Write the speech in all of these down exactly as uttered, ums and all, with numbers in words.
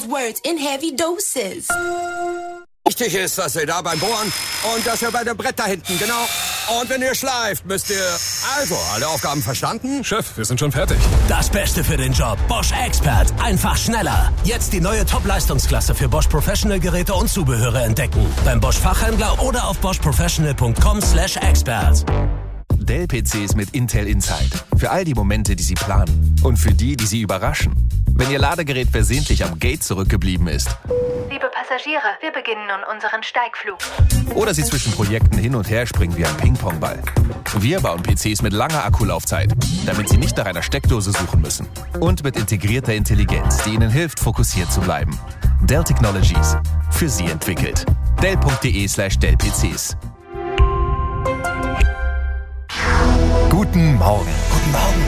those words in heavy doses. Wichtig ist, dass ihr da beim Bohren und dass ihr bei dem Brett da hinten, genau. Und wenn ihr schleift, müsst ihr... Also, alle Aufgaben verstanden? Chef, wir sind schon fertig. Das Beste für den Job. Bosch Expert. Einfach schneller. Jetzt die neue Top-Leistungsklasse für Bosch Professional Geräte und Zubehöre entdecken. Beim Bosch Fachhändler oder auf bosch professional punkt com slash expert. Dell-P Cs mit Intel Inside. Für all die Momente, die Sie planen. Und für die, die Sie überraschen. Wenn Ihr Ladegerät versehentlich am Gate zurückgeblieben ist. Liebe Passagiere, wir beginnen nun unseren Steigflug. Oder Sie zwischen Projekten hin und her springen wie ein Ping-Pong-Ball. Wir bauen P Cs mit langer Akkulaufzeit, damit Sie nicht nach einer Steckdose suchen müssen. Und mit integrierter Intelligenz, die Ihnen hilft, fokussiert zu bleiben. Dell Technologies. Für Sie entwickelt. Dell punkt de slash Dell P Cs. Guten Morgen. Guten Morgen.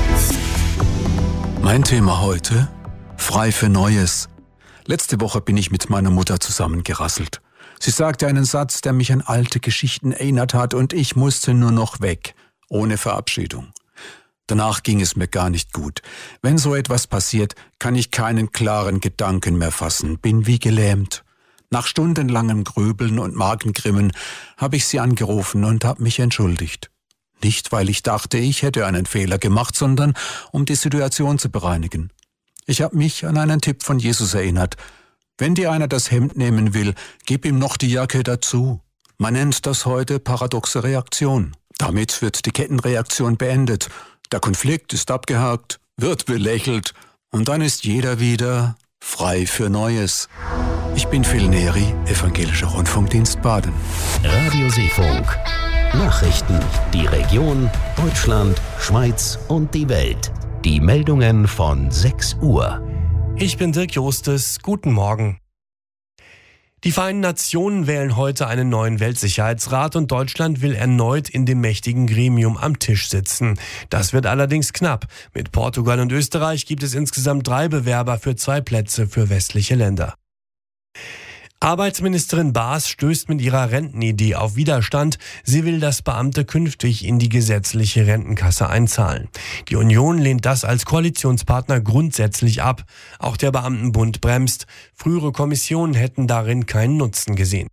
Mein Thema heute: Frei für Neues. Letzte Woche bin ich mit meiner Mutter zusammengerasselt. Sie sagte einen Satz, der mich an alte Geschichten erinnert hat, und ich musste nur noch weg, ohne Verabschiedung. Danach ging es mir gar nicht gut. Wenn so etwas passiert, kann ich keinen klaren Gedanken mehr fassen, bin wie gelähmt. Nach stundenlangem Grübeln und Magengrimmen habe ich sie angerufen und habe mich entschuldigt. Nicht, weil ich dachte, ich hätte einen Fehler gemacht, sondern um die Situation zu bereinigen. Ich habe mich an einen Tipp von Jesus erinnert. Wenn dir einer das Hemd nehmen will, gib ihm noch die Jacke dazu. Man nennt das heute paradoxe Reaktion. Damit wird die Kettenreaktion beendet. Der Konflikt ist abgehakt, wird belächelt und dann ist jeder wieder frei für Neues. Ich bin Phil Neri, Evangelischer Rundfunkdienst Baden. Radio Seefunk. Nachrichten, die Region, Deutschland, Schweiz und die Welt. Die Meldungen von sechs Uhr. Ich bin Dirk Jostes. Guten Morgen. Die Vereinten Nationen wählen heute einen neuen Weltsicherheitsrat und Deutschland will erneut in dem mächtigen Gremium am Tisch sitzen. Das wird allerdings knapp. Mit Portugal und Österreich gibt es insgesamt drei Bewerber für zwei Plätze für westliche Länder. Arbeitsministerin Baas stößt mit ihrer Rentenidee auf Widerstand. Sie will, dass Beamte künftig in die gesetzliche Rentenkasse einzahlen. Die Union lehnt das als Koalitionspartner grundsätzlich ab. Auch der Beamtenbund bremst. Frühere Kommissionen hätten darin keinen Nutzen gesehen.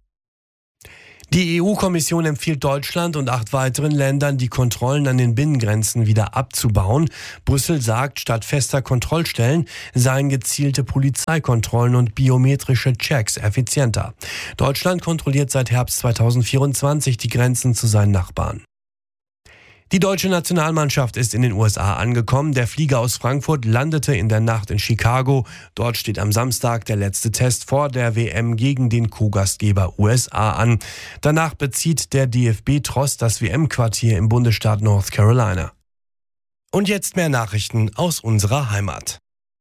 Die E U-Kommission empfiehlt Deutschland und acht weiteren Ländern, die Kontrollen an den Binnengrenzen wieder abzubauen. Brüssel sagt, statt fester Kontrollstellen seien gezielte Polizeikontrollen und biometrische Checks effizienter. Deutschland kontrolliert seit Herbst zweitausendvierundzwanzig die Grenzen zu seinen Nachbarn. Die deutsche Nationalmannschaft ist in den U S A angekommen. Der Flieger aus Frankfurt landete in der Nacht in Chicago. Dort steht am Samstag der letzte Test vor der W M gegen den Co-Gastgeber U S A an. Danach bezieht der D F B-Tross das W M-Quartier im Bundesstaat North Carolina. Und jetzt mehr Nachrichten aus unserer Heimat.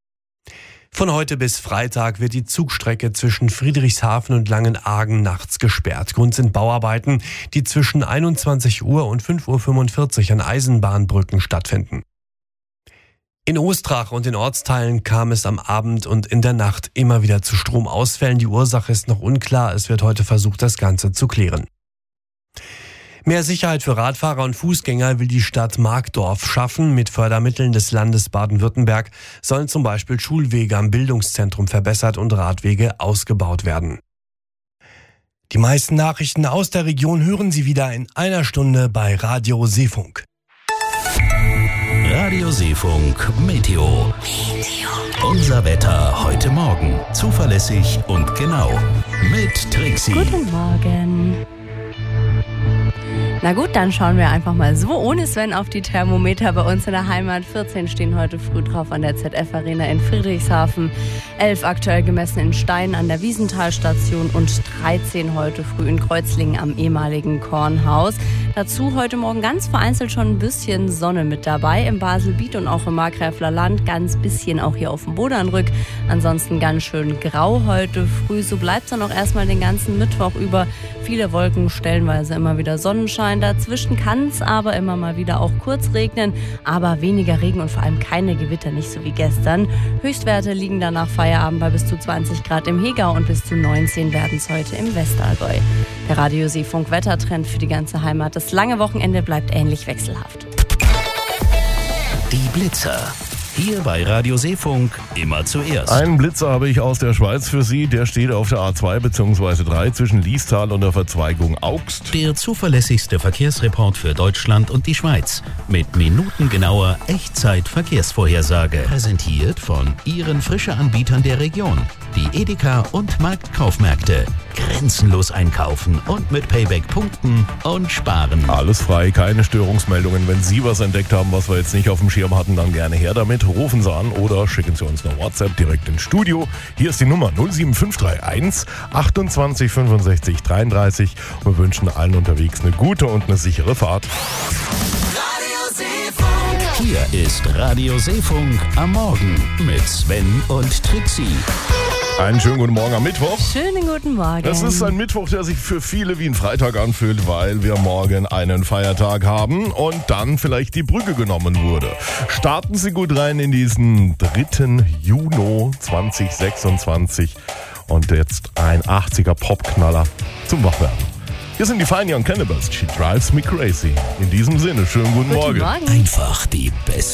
Von heute bis Freitag wird die Zugstrecke zwischen Friedrichshafen und Langenargen nachts gesperrt. Grund sind Bauarbeiten, die zwischen einundzwanzig Uhr und fünf Uhr fünfundvierzig an Eisenbahnbrücken stattfinden. In Ostrach und den Ortsteilen kam es am Abend und in der Nacht immer wieder zu Stromausfällen. Die Ursache ist noch unklar. Es wird heute versucht, das Ganze zu klären. Mehr Sicherheit für Radfahrer und Fußgänger will die Stadt Markdorf schaffen. Mit Fördermitteln des Landes Baden-Württemberg sollen zum Beispiel Schulwege am Bildungszentrum verbessert und Radwege ausgebaut werden. Die meisten Nachrichten aus der Region hören Sie wieder in einer Stunde bei Radio Seefunk. Radio Seefunk Meteo. Unser Wetter heute Morgen. Zuverlässig und genau. Mit Trixie. Guten Morgen. Na gut, dann schauen wir einfach mal so ohne Sven auf die Thermometer bei uns in der Heimat. vierzehn stehen heute früh drauf an der Z F Arena in Friedrichshafen, elf aktuell gemessen in Stein an der Wiesentalstation und dreizehn heute früh in Kreuzlingen am ehemaligen Kornhaus. Dazu heute Morgen ganz vereinzelt schon ein bisschen Sonne mit dabei im Baselbiet und auch im Markgräfler Land, ganz bisschen auch hier auf dem Bodernrück. Ansonsten ganz schön grau heute früh. So bleibt es dann auch erstmal den ganzen Mittwoch über. Viele Wolken, stellenweise immer wieder Sonnenschein. Dazwischen kann es aber immer mal wieder auch kurz regnen, aber weniger Regen und vor allem keine Gewitter, nicht so wie gestern. Höchstwerte liegen dann nach Feierabend bei bis zu zwanzig Grad im Hegau und bis zu neunzehn werden es heute im Westallgäu. Der Radio Seefunk Wettertrend für die ganze Heimat. Das lange Wochenende bleibt ähnlich wechselhaft. Die Blitzer. Hier bei Radio Seefunk immer zuerst. Einen Blitzer habe ich aus der Schweiz für Sie. Der steht auf der A zwei bzw. drei zwischen Liestal und der Verzweigung Augst. Der zuverlässigste Verkehrsreport für Deutschland und die Schweiz. Mit minutengenauer Echtzeit-Verkehrsvorhersage. Präsentiert von Ihren Frische-Anbietern der Region. Die Edeka und Marktkaufmärkte. Grenzenlos einkaufen und mit Payback punkten und sparen. Alles frei, keine Störungsmeldungen. Wenn Sie was entdeckt haben, was wir jetzt nicht auf dem Schirm hatten, dann gerne her damit. Rufen Sie an oder schicken Sie uns eine WhatsApp direkt ins Studio. Hier ist die Nummer null sieben fünf drei eins achtundzwanzig fünfundsechzig dreiunddreißig. Und wir wünschen allen unterwegs eine gute und eine sichere Fahrt. Hier ist Radio Seefunk am Morgen mit Sven und Trixie. Einen schönen guten Morgen am Mittwoch. Schönen guten Morgen. Es ist ein Mittwoch, der sich für viele wie ein Freitag anfühlt, weil wir morgen einen Feiertag haben und dann vielleicht die Brücke genommen wurde. Starten Sie gut rein in diesen dritten Juni zweitausendsechsundzwanzig und jetzt ein achtziger Popknaller zum Wachwerden. Hier sind die Fine Young Cannibals. She drives me crazy. In diesem Sinne, schönen guten, Guten Morgen. Morgen. Einfach die beste